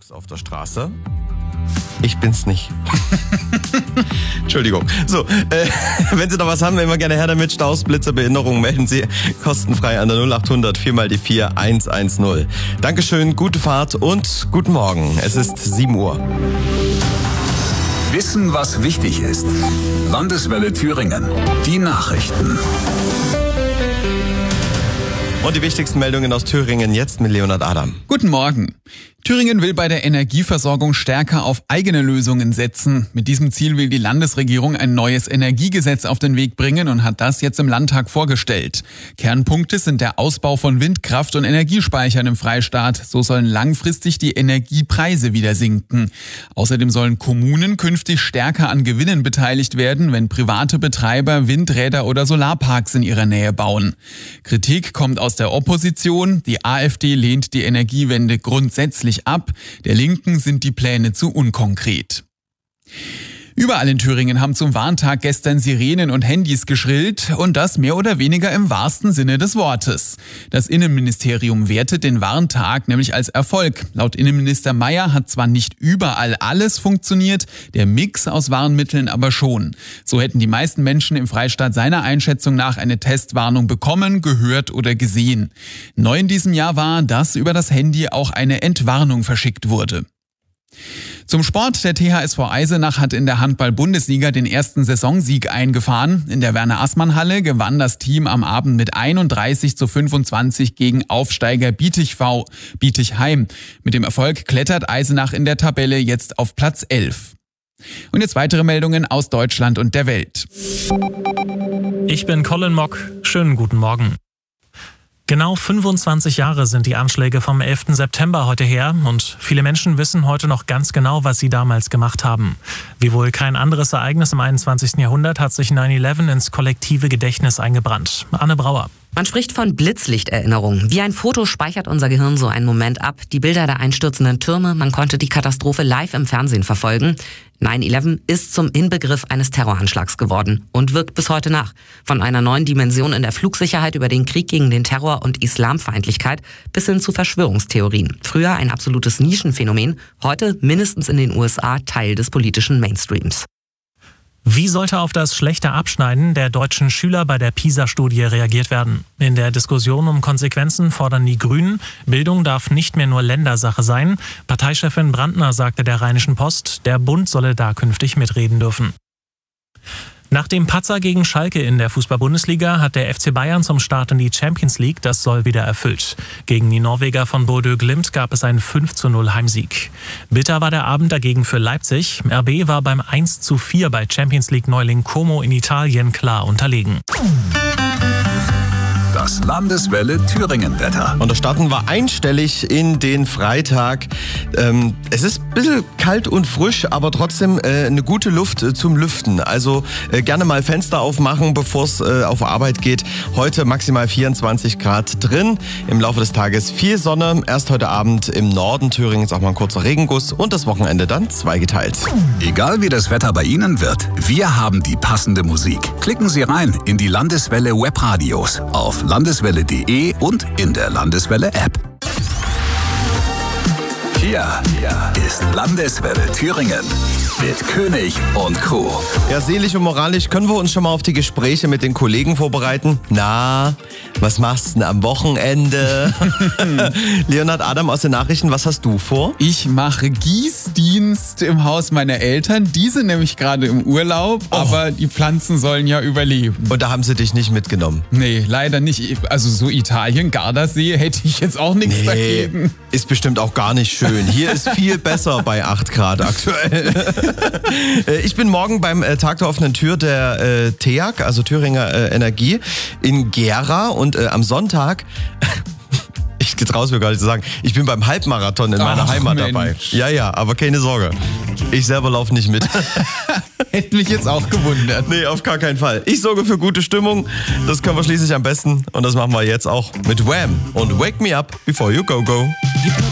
Chaos auf der Straße. Ich bin's nicht. Entschuldigung. So, wenn Sie noch was haben, immer gerne her damit. Staus, Blitze, Behinderungen, melden Sie kostenfrei an der 0800 4 mal die 4 110. Dankeschön, gute Fahrt und guten Morgen. Es ist 7 Uhr. Wissen, was wichtig ist. Landeswelle Thüringen. Die Nachrichten. Und die wichtigsten Meldungen aus Thüringen jetzt mit Leonhard Adam. Guten Morgen. Thüringen will bei der Energieversorgung stärker auf eigene Lösungen setzen. Mit diesem Ziel will die Landesregierung ein neues Energiegesetz auf den Weg bringen und hat das jetzt im Landtag vorgestellt. Kernpunkte sind der Ausbau von Windkraft und Energiespeichern im Freistaat. So sollen langfristig die Energiepreise wieder sinken. Außerdem sollen Kommunen künftig stärker an Gewinnen beteiligt werden, wenn private Betreiber Windräder oder Solarparks in ihrer Nähe bauen. Kritik kommt aus der Opposition. Die AfD lehnt die Energiewende grundsätzlich ab. Der Linken sind die Pläne zu unkonkret. Überall in Thüringen haben zum Warntag gestern Sirenen und Handys geschrillt und das mehr oder weniger im wahrsten Sinne des Wortes. Das Innenministerium wertet den Warntag nämlich als Erfolg. Laut Innenminister Mayer hat zwar nicht überall alles funktioniert, der Mix aus Warnmitteln aber schon. So hätten die meisten Menschen im Freistaat seiner Einschätzung nach eine Testwarnung bekommen, gehört oder gesehen. Neu in diesem Jahr war, dass über das Handy auch eine Entwarnung verschickt wurde. Zum Sport. Der THSV Eisenach hat in der Handball-Bundesliga den ersten Saisonsieg eingefahren. In der Werner-Aßmann-Halle gewann das Team am Abend mit 31:25 gegen Aufsteiger Bietigheim. Mit dem Erfolg klettert Eisenach in der Tabelle jetzt auf Platz 11. Und jetzt weitere Meldungen aus Deutschland und der Welt. Ich bin Colin Mock. Schönen guten Morgen. Genau 25 Jahre sind die Anschläge vom 11. September heute her und viele Menschen wissen heute noch ganz genau, was sie damals gemacht haben. Wie wohl kein anderes Ereignis im 21. Jahrhundert hat sich 9/11 ins kollektive Gedächtnis eingebrannt. Anne Brauer. Man spricht von Blitzlichterinnerung. Wie ein Foto speichert unser Gehirn so einen Moment ab. Die Bilder der einstürzenden Türme, man konnte die Katastrophe live im Fernsehen verfolgen. 9/11 ist zum Inbegriff eines Terroranschlags geworden und wirkt bis heute nach. Von einer neuen Dimension in der Flugsicherheit über den Krieg gegen den Terror und Islamfeindlichkeit bis hin zu Verschwörungstheorien. Früher ein absolutes Nischenphänomen, heute mindestens in den USA Teil des politischen Mainstreams. Wie sollte auf das schlechte Abschneiden der deutschen Schüler bei der PISA-Studie reagiert werden? In der Diskussion um Konsequenzen fordern die Grünen, Bildung darf nicht mehr nur Ländersache sein. Parteichefin Brandner sagte der Rheinischen Post, der Bund solle da künftig mitreden dürfen. Nach dem Patzer gegen Schalke in der Fußball-Bundesliga hat der FC Bayern zum Start in die Champions League das Soll wieder erfüllt. Gegen die Norweger von Bodø Glimt gab es einen 5:0 Heimsieg. Bitter war der Abend dagegen für Leipzig. RB war beim 1:4 bei Champions League-Neuling Como in Italien klar unterlegen. Das Landeswelle Thüringen-Wetter. Und da starten wir einstellig in den Freitag. Es ist ein bisschen kalt und frisch, aber trotzdem eine gute Luft zum Lüften. Also gerne mal Fenster aufmachen, bevor es auf Arbeit geht. Heute maximal 24 Grad drin. Im Laufe des Tages viel Sonne. Erst heute Abend im Norden Thüringens auch mal ein kurzer Regenguss und das Wochenende dann zweigeteilt. Egal wie das Wetter bei Ihnen wird, wir haben die passende Musik. Klicken Sie rein in die Landeswelle Webradios auf landeswelle.de und in der Landeswelle-App. Hier ist Landeswelle Thüringen mit König und Co. Ja, seelisch und moralisch können wir uns schon mal auf die Gespräche mit den Kollegen vorbereiten. Na, was machst du denn am Wochenende? Leonhard Adam aus den Nachrichten, was hast du vor? Ich mache Gießdienst im Haus meiner Eltern. Die sind nämlich gerade im Urlaub, aber die Pflanzen sollen ja überleben. Und da haben sie dich nicht mitgenommen? Nee, leider nicht. Also so Italien, Gardasee hätte ich jetzt auch nichts dagegen. Ist bestimmt auch gar nicht schön. Hier ist viel besser bei 8 Grad aktuell. Ich bin morgen beim Tag der offenen Tür der TEAG, also Thüringer Energie, in Gera und am Sonntag... Ich traue es mir gar nicht zu sagen. Ich bin beim Halbmarathon in meiner Heimat dabei. Ja, aber keine Sorge. Ich selber laufe nicht mit. Hätte mich jetzt auch gewundert. Nee, auf gar keinen Fall. Ich sorge für gute Stimmung. Das können wir schließlich am besten. Und das machen wir jetzt auch mit Wham! Und Wake Me Up Before You Go Go.